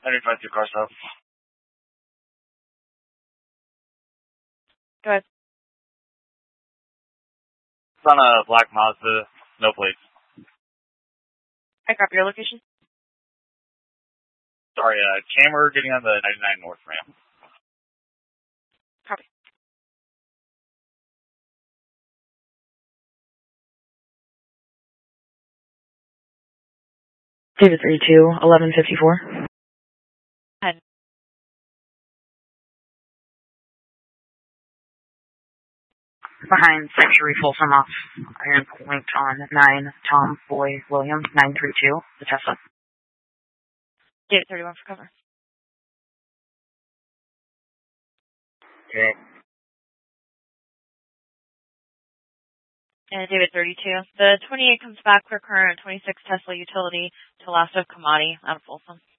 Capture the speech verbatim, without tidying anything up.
ninety-five to car stop. Go ahead. It's on a black Mazda, no plates. I copy your location. Sorry, uh, Camera getting on the ninety-nine North ramp. Copy. David thirty-two, eleven fifty-four. Head. Behind Sanctuary Folsom off Iron Point on nine, Tom Boy Williams, nine three two, the Tesla. David thirty-one for cover. Okay. And David thirty-two. The twenty-eight comes back for current twenty-six Tesla utility to last of Kamadi out of Folsom.